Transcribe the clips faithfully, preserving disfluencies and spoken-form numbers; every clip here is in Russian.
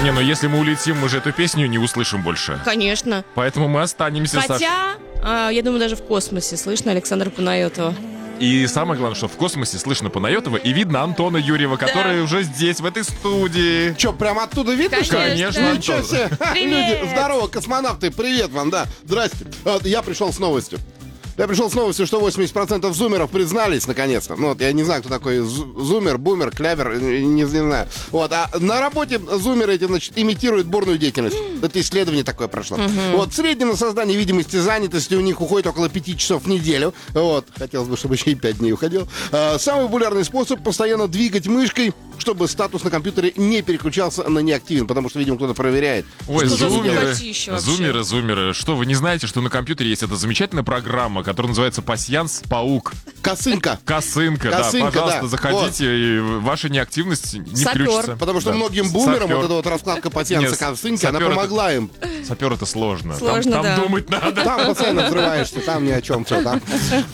Не, ну если мы улетим, мы же эту песню не услышим больше. Конечно. Поэтому мы останемся, Саша. Хотя, а, я думаю, даже в космосе слышно Александра Панайотова. И самое главное, что в космосе слышно Панайотова и видно Антона Юрьева, который Да. уже здесь, в этой студии. Че, прям оттуда видно? Конечно. что ли? Конечно, Ничего Антон. себе. Привет. Люди, здорово, космонавты, привет вам, да. Здрасте. Вот, я пришел с новостью. Я пришел с новостью, что восемьдесят процентов зумеров признались, наконец-то. Ну, вот я не знаю, кто такой зу- зумер, бумер, клявер, не, не знаю. Вот, а на работе зумеры эти, значит, имитируют бурную деятельность. Это исследование такое прошло. Вот, в среднем на создание видимости занятости у них уходит около пяти часов в неделю. Вот, хотелось бы, чтобы еще и пять дней уходил. А, самый популярный способ — постоянно двигать мышкой, чтобы статус на компьютере не переключался на неактивен, потому что, видимо, кто-то проверяет. Ой, Что за зумеры, скукотища вообще? зумеры, зумеры. Что, вы не знаете, что на компьютере есть эта замечательная программа, которая называется «Пасьянс Паук». Косынка. Косынка, да, Косынка, пожалуйста, да. заходите, и ваша неактивность не Сапер. включится. Потому что Да. многим бумерам Сапер. вот эта вот раскладка пассианса Нет, косынки, она сапер это- помогла им. Сапер — это сложно. Сложно, там, там да. думать надо. Там постоянно взрываешься, там ни о чем все, там.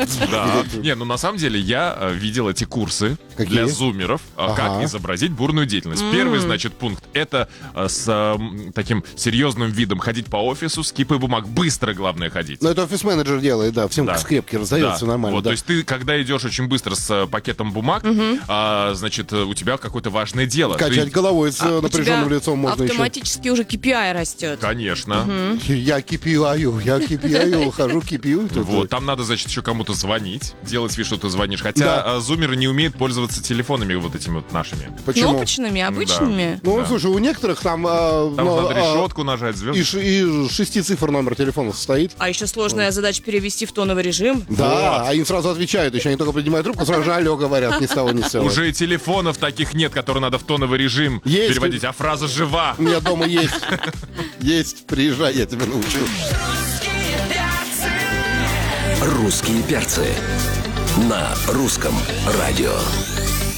Да. Не, ну на самом деле я э, видел эти курсы Какие? для зумеров, э, Ага. как изобразить бурную деятельность. Первый, значит, пункт — это э, с э, м, таким серьезным видом ходить по офису, с кипой бумаг. Быстро, главное, ходить. Но это офис-менеджер делает, да, всем Да. скрепки раздает, Да. все нормально. Вот, да. то есть ты, когда идешь очень быстро с э, пакетом бумаг, а, значит, э, у тебя какое-то важное дело. Качать Ты- головой с э, У тебя напряженным лицом можно еще. автоматически уже кей пи ай растет. Конечно. Я кипию, я кипию, хожу кипию. Тут, Вот, там надо, значит, еще кому-то звонить, делать вид, что ты звонишь. Хотя Да. э, зумеры не умеют пользоваться телефонами вот этими вот нашими. Почему? Кнопочными, обычными. Ну, Да. слушай, у некоторых там... а, Там ну, надо а, решетку нажать, И, звезды. ш- и шести цифр номер телефона состоит. А еще сложная задача перевести в тоновый режим. Да, а им сразу отвечают, еще они только принимают трубку, сразу же алло говорят, ни с того ни с сего. Уже и телефонов таких нет, которые надо в тоновый режим Есть. переводить, а фраза жива. У меня дома есть. Есть, приезжай, я тебя научу. «Русские перцы» на русском радио.